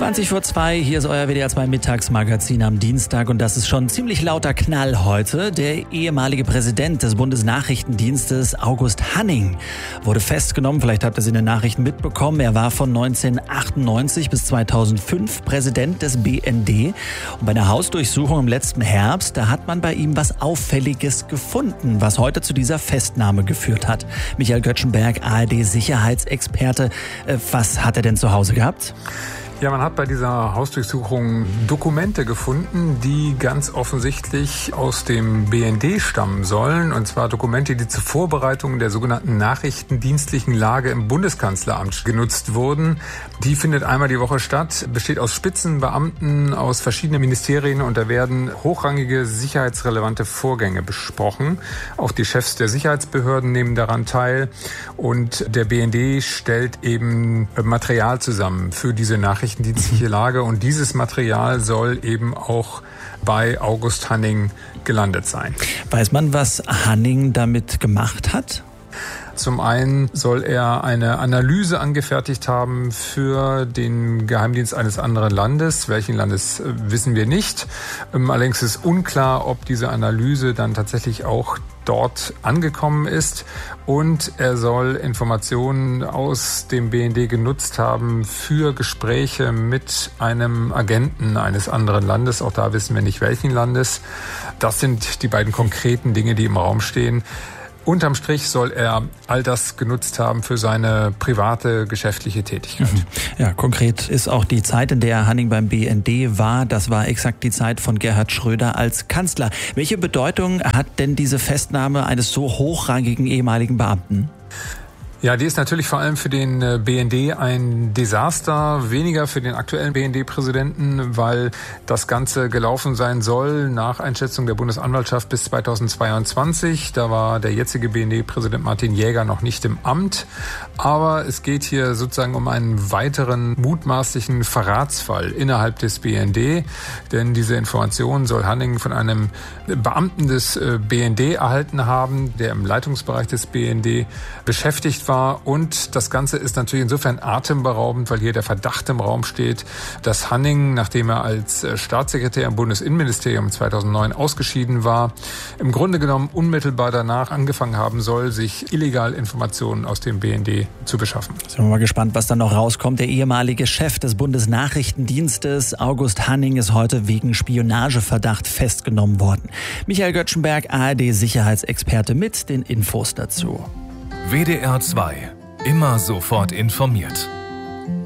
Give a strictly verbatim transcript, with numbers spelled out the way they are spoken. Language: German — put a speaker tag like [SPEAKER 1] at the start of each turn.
[SPEAKER 1] zwanzig vor zwei, hier ist euer W D R zwei Mittagsmagazin am Dienstag und das ist schon ziemlich lauter Knall heute. Der ehemalige Präsident des Bundesnachrichtendienstes, August Hanning, wurde festgenommen. Vielleicht habt ihr es in den Nachrichten mitbekommen. Er war von neunzehnhundertachtundneunzig bis zweitausendfünf Präsident des B N D. Und bei einer Hausdurchsuchung im letzten Herbst, da hat man bei ihm was Auffälliges gefunden, was heute zu dieser Festnahme geführt hat. Michael Göttschenberg, A R D-Sicherheitsexperte. Was hat er denn zu Hause gehabt?
[SPEAKER 2] Ja, man hat bei dieser Hausdurchsuchung Dokumente gefunden, die ganz offensichtlich aus dem B N D stammen sollen. Und zwar Dokumente, die zur Vorbereitung der sogenannten nachrichtendienstlichen Lage im Bundeskanzleramt genutzt wurden. Die findet einmal die Woche statt, besteht aus Spitzenbeamten aus verschiedenen Ministerien und da werden hochrangige sicherheitsrelevante Vorgänge besprochen. Auch die Chefs der Sicherheitsbehörden nehmen daran teil und der B N D stellt eben Material zusammen für diese Nachrichten. Dienstliche Lage und dieses Material soll eben auch bei August Hanning gelandet sein.
[SPEAKER 1] Weiß man, was Hanning damit gemacht hat?
[SPEAKER 2] Zum einen soll er eine Analyse angefertigt haben für den Geheimdienst eines anderen Landes. Welchen Landes wissen wir nicht. Allerdings ist unklar, ob diese Analyse dann tatsächlich auch dort angekommen ist. Und er soll Informationen aus dem B N D genutzt haben für Gespräche mit einem Agenten eines anderen Landes. Auch da wissen wir nicht, welchen Landes. Das sind die beiden konkreten Dinge, die im Raum stehen. Unterm Strich soll er all das genutzt haben für seine private, geschäftliche Tätigkeit.
[SPEAKER 1] Ja, konkret ist auch die Zeit, in der Hanning beim B N D war. Das war exakt die Zeit von Gerhard Schröder als Kanzler. Welche Bedeutung hat denn diese Festnahme eines so hochrangigen ehemaligen Beamten?
[SPEAKER 2] Ja, die ist natürlich vor allem für den B N D ein Desaster, weniger für den aktuellen B N D-Präsidenten, weil das Ganze gelaufen sein soll nach Einschätzung der Bundesanwaltschaft bis zweitausendzweiundzwanzig. Da war der jetzige B N D-Präsident Martin Jäger noch nicht im Amt. Aber es geht hier sozusagen um einen weiteren mutmaßlichen Verratsfall innerhalb des B N D. Denn diese Information soll Hanning von einem Beamten des B N D erhalten haben, der im Leitungsbereich des B N D beschäftigt war. Und das Ganze ist natürlich insofern atemberaubend, weil hier der Verdacht im Raum steht, dass Hanning, nachdem er als Staatssekretär im Bundesinnenministerium zweitausendneun ausgeschieden war, im Grunde genommen unmittelbar danach angefangen haben soll, sich illegal Informationen aus dem B N D zu beschaffen.
[SPEAKER 1] Sind wir mal gespannt, was dann noch rauskommt. Der ehemalige Chef des Bundesnachrichtendienstes, August Hanning, ist heute wegen Spionageverdacht festgenommen worden. Michael Göttschenberg, A R D-Sicherheitsexperte, mit den Infos dazu.
[SPEAKER 3] W D R zwei. Immer sofort informiert.